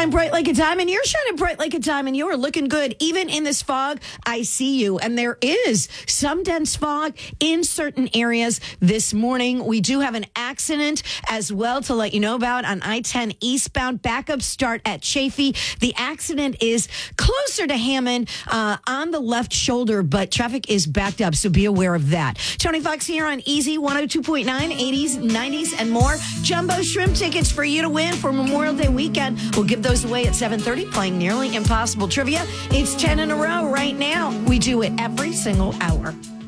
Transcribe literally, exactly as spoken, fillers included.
shine bright like a diamond. You're shining bright like a diamond. You are looking good. Even in this fog, I see you. And there is some dense fog in certain areas this morning. We do have an accident as well to let you know about on I ten eastbound. Backup start at Chafee. The accident is closer to Hammond uh, on the left shoulder, but traffic is backed up, so be aware of that. Tony Fox here on Easy one oh two point nine, eighties, nineties, and more. Jumbo Shrimp tickets for you to win for Memorial Day weekend. We'll give those away at seven thirty, playing Nearly Impossible Trivia. It's ten in a row right now. We do it every single hour.